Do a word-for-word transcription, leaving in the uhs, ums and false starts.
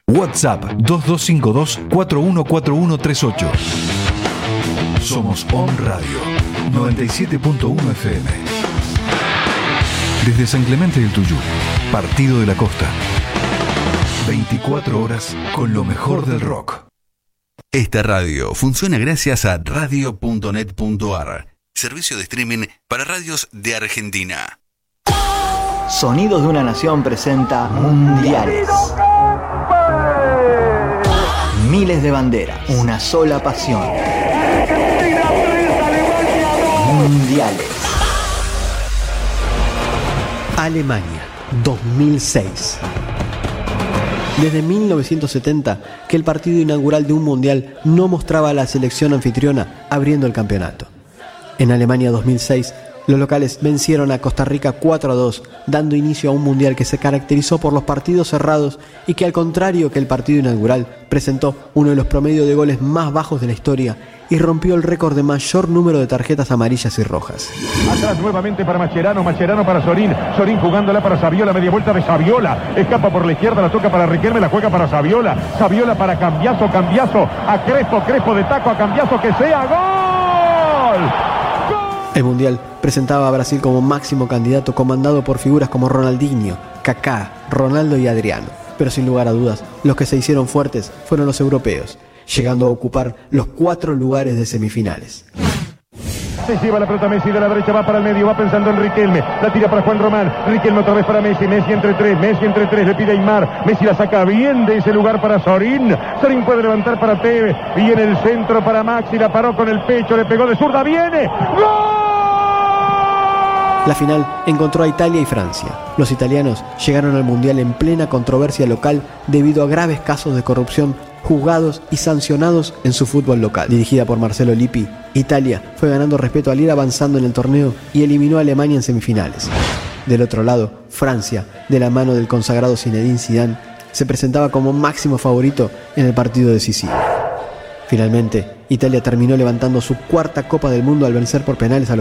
WhatsApp dos dos cinco dos, cuatro uno cuatro uno tres ocho. Somos On Radio noventa y siete punto uno F M. Desde San Clemente del Tuyú, Partido de la Costa. veinticuatro horas con lo mejor del rock. Esta radio funciona gracias a radio punto net punto a r, servicio de streaming para radios de Argentina. Sonidos de una Nación presenta Mundiales. Miles de banderas, una sola pasión. Mundiales. Alemania, dos mil seis. Desde mil novecientos setenta que el partido inaugural de un mundial no mostraba a la selección anfitriona abriendo el campeonato. En Alemania dos mil seis, los locales vencieron a Costa Rica cuatro a dos, dando inicio a un mundial que se caracterizó por los partidos cerrados y que, al contrario que el partido inaugural, presentó uno de los promedios de goles más bajos de la historia y rompió el récord de mayor número de tarjetas amarillas y rojas. Atrás nuevamente para Mascherano, Mascherano para Sorín, Sorín jugándola para Saviola, media vuelta de Saviola, escapa por la izquierda, la toca para Riquelme, la juega para Saviola, Saviola para Cambiaso, Cambiaso a Crespo, Crespo de taco a Cambiaso, que sea gol. El mundial presentaba a Brasil como máximo candidato, comandado por figuras como Ronaldinho, Kaká, Ronaldo y Adriano. Pero sin lugar a dudas, los que se hicieron fuertes fueron los europeos, llegando a ocupar los cuatro lugares de semifinales. Se lleva la pelota Messi de la derecha, va para el medio, va pensando en Riquelme, la tira para Juan Román, Riquelme otra vez para Messi, Messi entre tres, Messi entre tres, le pide a Aymar, Messi la saca bien de ese lugar para Sorín, Sorín puede levantar para Tevez, viene el centro para Maxi, la paró con el pecho, le pegó de zurda, viene, ¡gol! La final encontró a Italia y Francia. Los italianos llegaron al mundial en plena controversia local debido a graves casos de corrupción juzgados y sancionados en su fútbol local. Dirigida por Marcelo Lippi, Italia fue ganando respeto al ir avanzando en el torneo y eliminó a Alemania en semifinales. Del otro lado, Francia, de la mano del consagrado Zinedine Zidane, se presentaba como máximo favorito en el partido decisivo. Finalmente, Italia terminó levantando su cuarta Copa del Mundo al vencer por penales a los